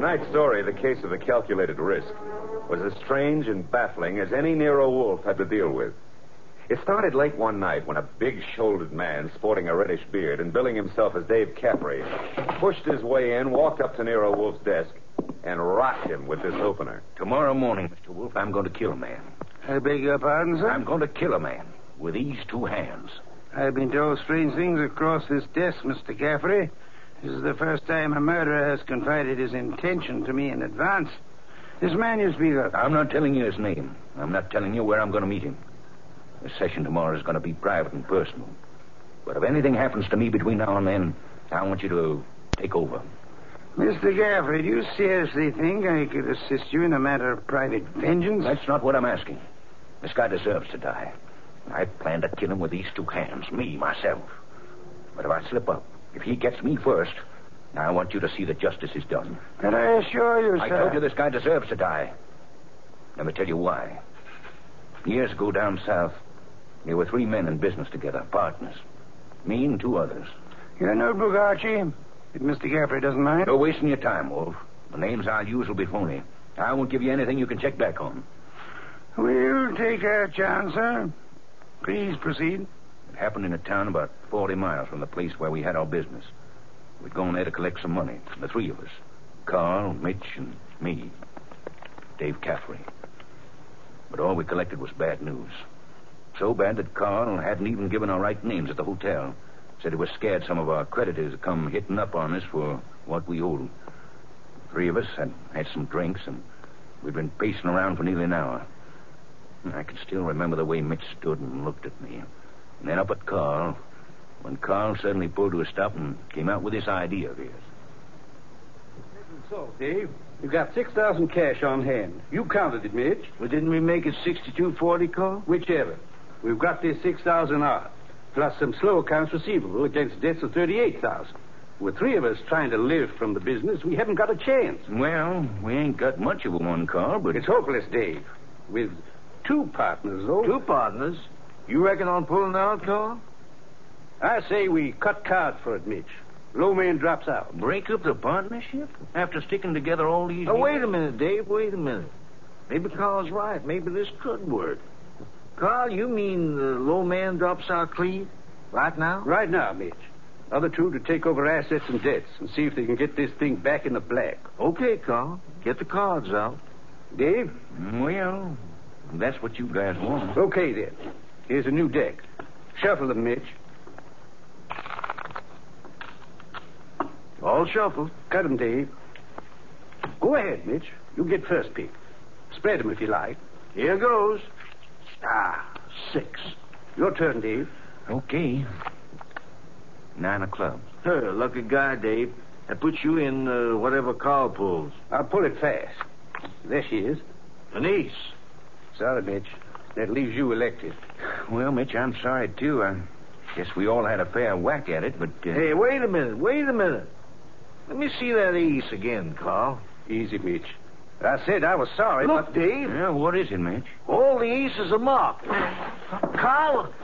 Tonight's story, The Case of the Calculated Risk, was as strange and baffling as any Nero Wolfe had to deal with. It started late one night when a big-shouldered man sporting a reddish beard and billing himself as Dave Caffrey pushed his way in, walked up to Nero Wolfe's desk, and rocked him with this opener. Tomorrow morning, Mr. Wolfe, I'm going to kill a man. I beg your pardon, sir? I'm going to kill a man with these two hands. I've been told strange things across this desk, Mr. Caffrey. This is the first time a murderer has confided his intention to me in advance. This man you speak of. I'm not telling you his name. I'm not telling you where I'm going to meet him. The session tomorrow is going to be private and personal. But if anything happens to me between now and then, I want you to take over. Mr. Caffrey, do you seriously think I could assist you in a matter of private vengeance? That's not what I'm asking. This guy deserves to die. I plan to kill him with these two hands, me, myself. But if I slip up, if he gets me first, I want you to see that justice is done. And I assure you, sir... I told you this guy deserves to die. Let me tell you why. Years ago down south, there were 3 men in business together, partners. Me and 2 others. Your notebook, Archie, if Mr. Caffrey doesn't mind. No wasting your time, Wolf. The names I'll use will be phony. I won't give you anything you can check back on. We'll take our chance, sir. Please proceed. It happened in a town about 40 miles from the place where we had our business. We'd gone there to collect some money, the 3 of us. Carl, Mitch, and me. Dave Caffrey. But all we collected was bad news. So bad that Carl hadn't even given our right names at the hotel. Said he was scared some of our creditors would come hitting up on us for what we owed. 3 of us had some drinks, and we'd been pacing around for nearly an hour. I can still remember the way Mitch stood and looked at me. And then up at Carl, when Carl suddenly pulled to a stop and came out with this idea of his. So, Dave, you got 6,000 cash on hand. You counted it, Mitch. Well, didn't we make it 6240, Carl? Whichever. We've got this 6,000 odd, plus some slow accounts receivable against debts of 38,000. With 3 of us trying to live from the business, we haven't got a chance. Well, we ain't got much of a one, Carl, but... It's hopeless, Dave. With 2 partners, though. 2 partners? You reckon on pulling out, Carl? I say we cut cards for it, Mitch. Low man drops out. Break up the partnership? After sticking together all these years? Wait a minute, Dave. Wait a minute. Maybe Carl's right. Maybe this could work. Carl, you mean the low man drops out clean? Right now? Right now, Mitch. Other 2 to take over assets and debts and see if they can get this thing back in the black. Okay, Carl. Get the cards out. Dave? Well, that's what you guys want. Okay, then. Here's a new deck. Shuffle them, Mitch. All shuffled. Cut them, Dave. Go ahead, Mitch. You get first pick. Spread them if you like. Here goes. 6. Your turn, Dave. Okay. 9 of clubs. Lucky guy, Dave. That puts you in whatever Carl pulls. I'll pull it fast. There she is. An ace. Sorry, Mitch. That leaves you elected. Well, Mitch, I'm sorry, too. I guess we all had a fair whack at it, but... Hey, wait a minute. Let me see that ace again, Carl. Easy, Mitch. I said I was sorry, Look, but... Dave. Yeah, what is it, Mitch? All the aces are marked. Carl,